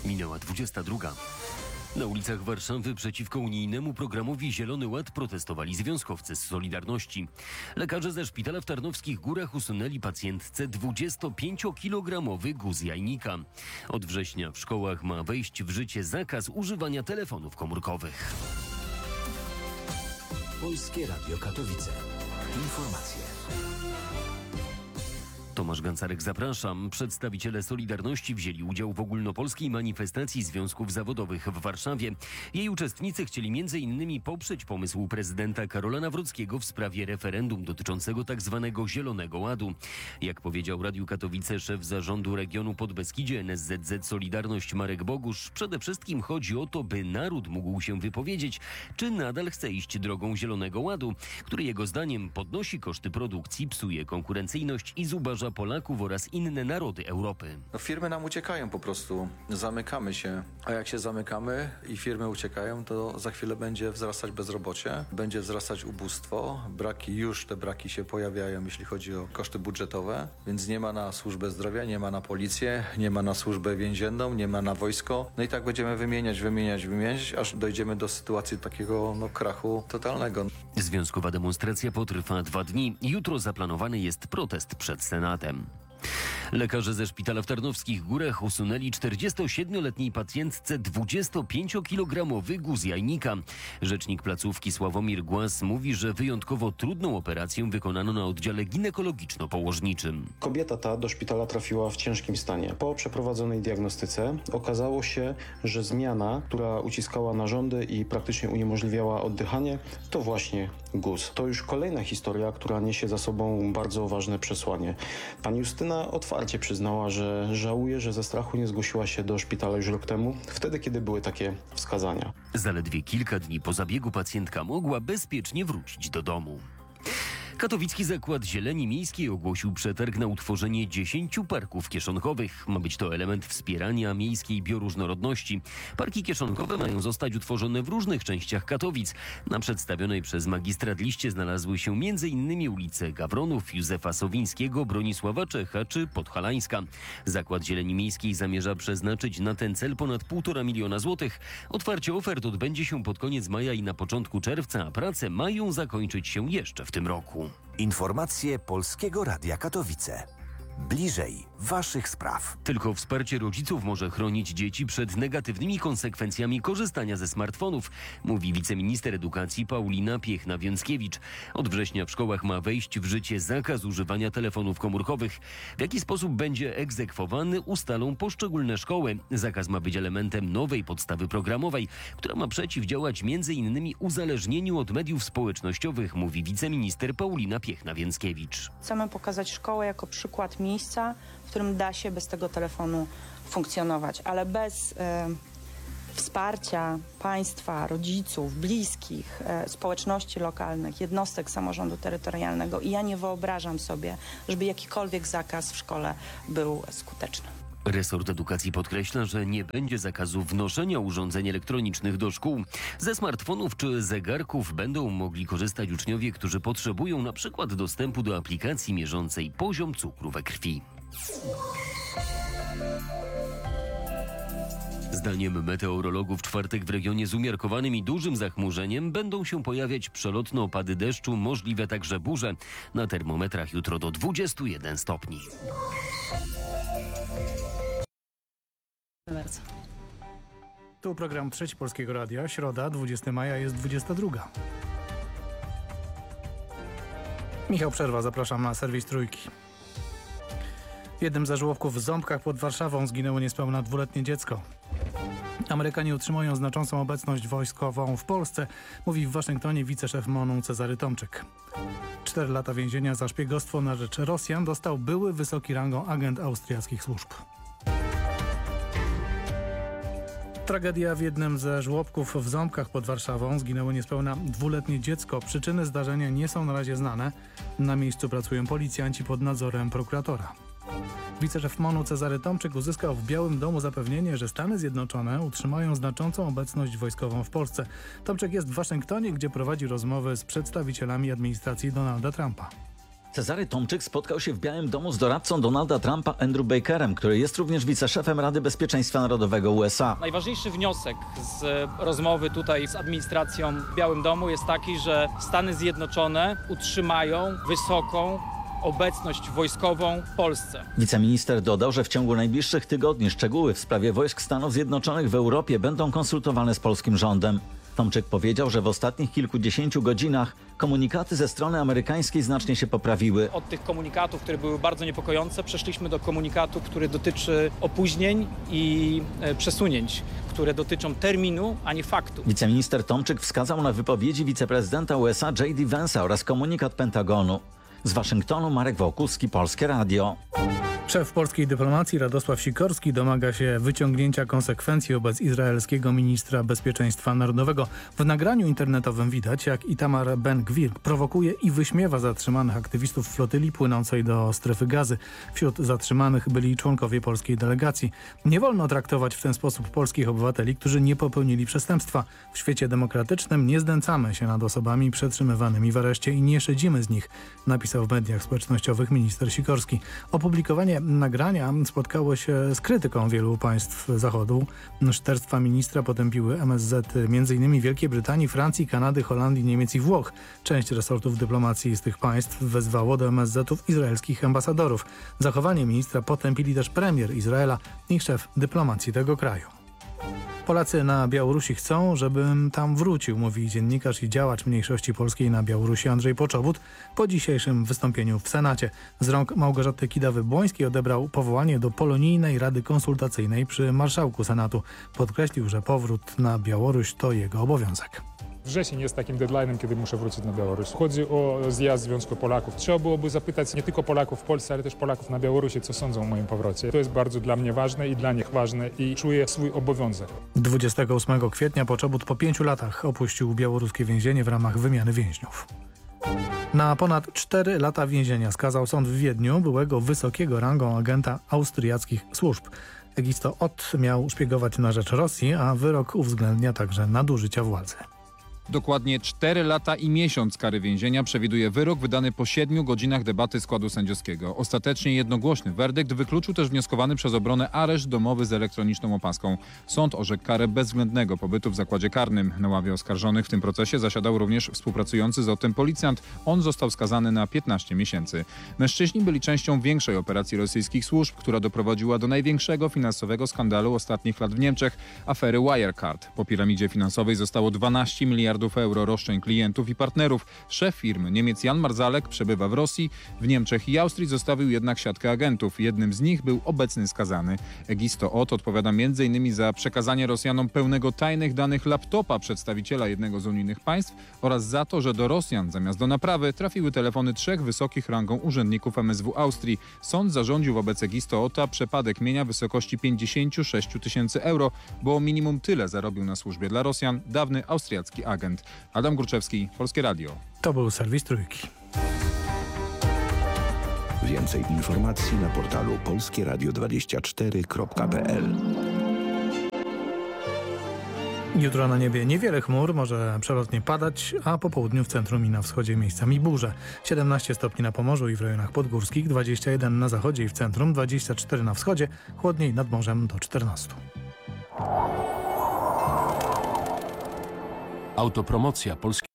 Minęła 22. Na ulicach Warszawy przeciwko unijnemu programowi Zielony Ład protestowali związkowcy z Solidarności. Lekarze ze szpitala w Tarnowskich Górach usunęli pacjentce 25-kilogramowy guz jajnika. Od września w szkołach ma wejść w życie zakaz używania telefonów komórkowych. Polskie Radio Katowice. Informacje. Tomasz Gancarek, zapraszam. Przedstawiciele Solidarności wzięli udział w ogólnopolskiej manifestacji związków zawodowych w Warszawie. Jej uczestnicy chcieli m.in. poprzeć pomysł prezydenta Karola Nawrockiego w sprawie referendum dotyczącego tzw. Zielonego Ładu. Jak powiedział Radiu Katowice szef zarządu regionu Podbeskidzie NSZZ Solidarność Marek Bogusz, przede wszystkim chodzi o to, by naród mógł się wypowiedzieć, czy nadal chce iść drogą Zielonego Ładu, który jego zdaniem podnosi koszty produkcji, psuje konkurencyjność i zubaża Polaków oraz inne narody Europy. Firmy nam uciekają po prostu, zamykamy się, a jak się zamykamy i firmy uciekają, to za chwilę będzie wzrastać bezrobocie, będzie wzrastać ubóstwo, te braki się pojawiają, jeśli chodzi o koszty budżetowe, więc nie ma na służbę zdrowia, nie ma na policję, nie ma na służbę więzienną, nie ma na wojsko, no i tak będziemy wymieniać, aż dojdziemy do sytuacji takiego krachu totalnego. Związkowa demonstracja potrwa 2 dni. Jutro zaplanowany jest protest przed Senatem. Lekarze ze szpitala w Tarnowskich Górach usunęli 47-letniej pacjentce 25-kilogramowy guz jajnika. Rzecznik placówki Sławomir Głaz mówi, że wyjątkowo trudną operację wykonano na oddziale ginekologiczno-położniczym. Kobieta ta do szpitala trafiła w ciężkim stanie. Po przeprowadzonej diagnostyce okazało się, że zmiana, która uciskała narządy i praktycznie uniemożliwiała oddychanie, to właśnie guz. To już kolejna historia, która niesie za sobą bardzo ważne przesłanie. Pani Justyna otwarcie przyznała, że żałuje, że ze strachu nie zgłosiła się do szpitala już rok temu, wtedy kiedy były takie wskazania. Zaledwie kilka dni po zabiegu pacjentka mogła bezpiecznie wrócić do domu. Katowicki Zakład Zieleni Miejskiej ogłosił przetarg na utworzenie 10 parków kieszonkowych. Ma być to element wspierania miejskiej bioróżnorodności. Parki kieszonkowe mają zostać utworzone w różnych częściach Katowic. Na przedstawionej przez magistrat liście znalazły się m.in. ulice Gawronów, Józefa Sowińskiego, Bronisława Czecha czy Podhalańska. Zakład Zieleni Miejskiej zamierza przeznaczyć na ten cel ponad 1,5 miliona złotych. Otwarcie ofert odbędzie się pod koniec maja i na początku czerwca, a prace mają zakończyć się jeszcze w tym roku. Informacje Polskiego Radia Katowice. Bliżej waszych spraw. Tylko wsparcie rodziców może chronić dzieci przed negatywnymi konsekwencjami korzystania ze smartfonów, mówi wiceminister edukacji Paulina Piechna-Więckiewicz. Od września w szkołach ma wejść w życie zakaz używania telefonów komórkowych. W jaki sposób będzie egzekwowany, ustalą poszczególne szkoły. Zakaz ma być elementem nowej podstawy programowej, która ma przeciwdziałać m.in. uzależnieniu od mediów społecznościowych, mówi wiceminister Paulina Piechna-Więckiewicz. Chcemy pokazać szkołę jako przykład miejsca, w którym da się bez tego telefonu funkcjonować, ale bez wsparcia państwa, rodziców, bliskich, społeczności lokalnych, jednostek samorządu terytorialnego i ja nie wyobrażam sobie, żeby jakikolwiek zakaz w szkole był skuteczny. Resort edukacji podkreśla, że nie będzie zakazu wnoszenia urządzeń elektronicznych do szkół. Ze smartfonów czy zegarków będą mogli korzystać uczniowie, którzy potrzebują na przykład dostępu do aplikacji mierzącej poziom cukru we krwi. Zdaniem meteorologów w czwartek w regionie z umiarkowanym i dużym zachmurzeniem będą się pojawiać przelotne opady deszczu, możliwe także burze. Na termometrach jutro do 21 stopni. Bardzo. Tu program Trzeci Polskiego Radia. Środa, 20 maja, jest 22. Michał Przerwa, zapraszam na serwis Trójki. W jednym ze żłobków w Ząbkach pod Warszawą zginęło niespełna 2-letnie dziecko. Amerykanie utrzymują znaczącą obecność wojskową w Polsce, mówi w Waszyngtonie wiceszef MON-u Cezary Tomczyk. 4 lata więzienia za szpiegostwo na rzecz Rosjan dostał były wysoki rangą agent austriackich służb. Tragedia w jednym ze żłobków w Ząbkach pod Warszawą. Zginęło niespełna 2-letnie dziecko. Przyczyny zdarzenia nie są na razie znane. Na miejscu pracują policjanci pod nadzorem prokuratora. Wiceszef MON-u Cezary Tomczyk uzyskał w Białym Domu zapewnienie, że Stany Zjednoczone utrzymają znaczącą obecność wojskową w Polsce. Tomczyk jest w Waszyngtonie, gdzie prowadzi rozmowy z przedstawicielami administracji Donalda Trumpa. Cezary Tomczyk spotkał się w Białym Domu z doradcą Donalda Trumpa Andrew Bakerem, który jest również wiceszefem Rady Bezpieczeństwa Narodowego USA. Najważniejszy wniosek z rozmowy tutaj z administracją w Białym Domu jest taki, że Stany Zjednoczone utrzymają wysoką obecność wojskową w Polsce. Wiceminister dodał, że w ciągu najbliższych tygodni szczegóły w sprawie wojsk Stanów Zjednoczonych w Europie będą konsultowane z polskim rządem. Tomczyk powiedział, że w ostatnich kilkudziesięciu godzinach komunikaty ze strony amerykańskiej znacznie się poprawiły. Od tych komunikatów, które były bardzo niepokojące, przeszliśmy do komunikatu, który dotyczy opóźnień i przesunięć, które dotyczą terminu, a nie faktu. Wiceminister Tomczyk wskazał na wypowiedzi wiceprezydenta USA J.D. Vance'a oraz komunikat Pentagonu. Z Waszyngtonu Marek Wokulski, Polskie Radio. Szef polskiej dyplomacji Radosław Sikorski domaga się wyciągnięcia konsekwencji wobec izraelskiego ministra bezpieczeństwa narodowego. W nagraniu internetowym widać, jak Itamar Ben-Gvir prowokuje i wyśmiewa zatrzymanych aktywistów flotyli płynącej do strefy Gazy. Wśród zatrzymanych byli członkowie polskiej delegacji. Nie wolno traktować w ten sposób polskich obywateli, którzy nie popełnili przestępstwa. W świecie demokratycznym nie znęcamy się nad osobami przetrzymywanymi w areszcie i nie szydzimy z nich, napisał w mediach społecznościowych minister Sikorski. Opublikowanie nagrania spotkało się z krytyką wielu państw Zachodu. Szterstwa ministra potępiły MSZ m.in. Wielkiej Brytanii, Francji, Kanady, Holandii, Niemiec i Włoch. Część resortów dyplomacji z tych państw wezwało do MSZ-ów izraelskich ambasadorów. Zachowanie ministra potępili też premier Izraela i szef dyplomacji tego kraju. Polacy na Białorusi chcą, żebym tam wrócił, mówi dziennikarz i działacz mniejszości polskiej na Białorusi Andrzej Poczobut po dzisiejszym wystąpieniu w Senacie. Z rąk Małgorzaty Kidawy-Błońskiej odebrał powołanie do Polonijnej Rady Konsultacyjnej przy marszałku Senatu. Podkreślił, że powrót na Białoruś to jego obowiązek. Wrzesień jest takim deadline'em, kiedy muszę wrócić na Białoruś. Chodzi o zjazd Związku Polaków. Trzeba byłoby zapytać nie tylko Polaków w Polsce, ale też Polaków na Białorusi, co sądzą o moim powrocie. To jest bardzo dla mnie ważne i dla nich ważne i czuję swój obowiązek. 28 kwietnia Poczobut po 5 latach opuścił białoruskie więzienie w ramach wymiany więźniów. Na ponad 4 lata więzienia skazał sąd w Wiedniu byłego wysokiego rangą agenta austriackich służb. Egisto Ott miał szpiegować na rzecz Rosji, a wyrok uwzględnia także nadużycia władzy. Dokładnie 4 lata i miesiąc kary więzienia przewiduje wyrok wydany po 7 godzinach debaty składu sędziowskiego. Ostatecznie jednogłośny werdykt wykluczył też wnioskowany przez obronę areszt domowy z elektroniczną opaską. Sąd orzekł karę bezwzględnego pobytu w zakładzie karnym. Na ławie oskarżonych w tym procesie zasiadał również współpracujący z Ottem policjant. On został skazany na 15 miesięcy. Mężczyźni byli częścią większej operacji rosyjskich służb, która doprowadziła do największego finansowego skandalu ostatnich lat w Niemczech, afery Wirecard. Po piramidzie finansowej zostało 12 miliardów euro roszczeń klientów i partnerów. Szef firmy, Niemiec Jan Marzalek, przebywa w Rosji. W Niemczech i Austrii zostawił jednak siatkę agentów. Jednym z nich był obecny skazany. Egisto Ott odpowiada m.in. za przekazanie Rosjanom pełnego tajnych danych laptopa przedstawiciela jednego z unijnych państw oraz za to, że do Rosjan zamiast do naprawy trafiły telefony 3 wysokich rangą urzędników MSW Austrii. Sąd zarządził wobec Egisto Otta przepadek mienia w wysokości 56 000 euro, bo minimum tyle zarobił na służbie dla Rosjan dawny austriacki agent. Adam Górczewski, Polskie Radio. To był serwis Trójki. Więcej informacji na portalu polskieradio24.pl. Jutro na niebie niewiele chmur, może przelotnie padać, a po południu w centrum i na wschodzie miejscami burze. 17 stopni na Pomorzu i w rejonach podgórskich, 21 na zachodzie i w centrum, 24 na wschodzie, chłodniej nad morzem do 14. Autopromocja Polskiego